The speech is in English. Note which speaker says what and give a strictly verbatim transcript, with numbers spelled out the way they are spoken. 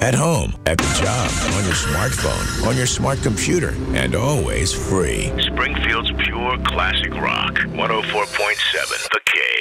Speaker 1: at home, at the job, on your smartphone, on your smart computer, and always free. Springfield's pure classic rock. one oh four point seven The K.